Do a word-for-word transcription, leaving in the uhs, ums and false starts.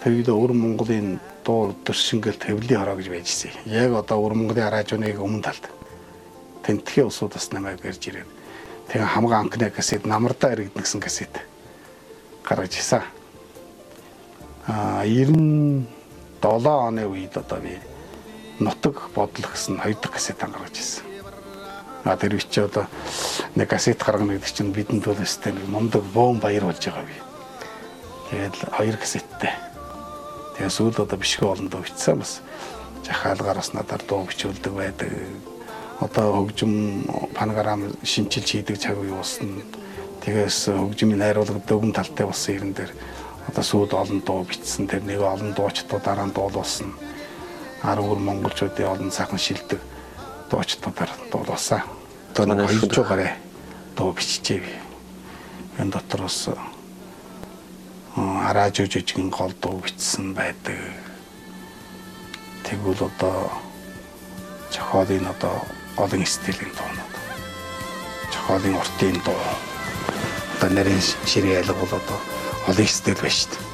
Тэгээд өвөр Монголын дуу төршингэл Тэвлийн хороо гэж байжсэн. Яг одоо өвөр Монголын радионыг өмнө талд тентхийн усудаас намайг ирж ирээд тэгээ хамгаан анхны касет намардаа иргэдэн гэсэн касет гаргаж ирсэн. А девяносто долоо оны үед одоо би нутаг бодол гэсэн хоёр дахь касет гаргаж ирсэн. А тэр үчи одоо нэг касет гаргана гэдэг чинь бидэнд бол өстэй нэг мундаг бом баяр болж байгаа би. Тэгээд хоёр касеттэй. Тэгээ сүүл одоо бишгүй олон дуу бичсэн бас жахаалгаараас надаар дуу бичүүлдэг байдаг. Одоо хөгжим панограм шинжилж хийдэг цаг үе болсон. Тэгээс хөгжмийн найруулга дөгөн талтай болсон ирэн дээр одоо сүүл олон дуу бичсэн. Тэр нэг олон дуучдуудаараа дуулуулсан. Аруур монголчуудын олон сайхан шилдэг дуучдуудаар дуулуулсан. Одоо нэг хоёр жугаараа дуу биччихээ би. Энэ дотроос араажуу жижигэн гол дуу бичсэн байдаг. Тэгвэл одоо Чохолын одоо олон стилийн дуунууд. Чохолын уртын дуу. Одоо нарийн ширээ ялга бол одоо олон стил байна шүү дээ.